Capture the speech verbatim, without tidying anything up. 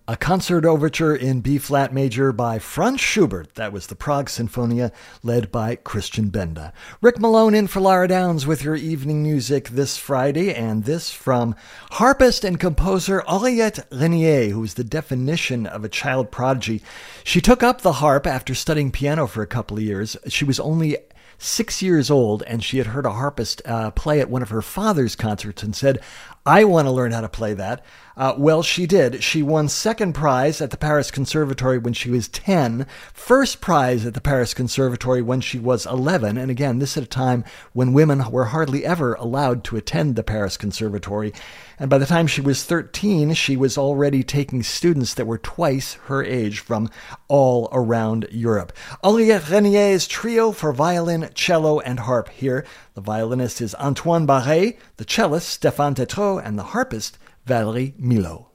A concert overture in B-flat major by Franz Schubert. That was the Prague Sinfonia, led by Christian Benda. Rick Malone in for Lara Downs with your evening music this Friday, and this from harpist and composer Henriette Renier, who is the definition of a child prodigy. She took up the harp after studying piano for a couple of years. She was only six years old, and she had heard a harpist uh, play at one of her father's concerts and said, I want to learn how to play that. Uh, well, she did. She won second prize at the Paris Conservatory when she was ten, first prize at the Paris Conservatory when she was eleven, and again, this at a time when women were hardly ever allowed to attend the Paris Conservatory. And by the time she was thirteen, she was already taking students that were twice her age from all around Europe. Henriette Renier's trio for violin, cello, and harp here. The violinist is Antoine Barret, the cellist Stéphane Tétrault, and the harpist Valérie Milot.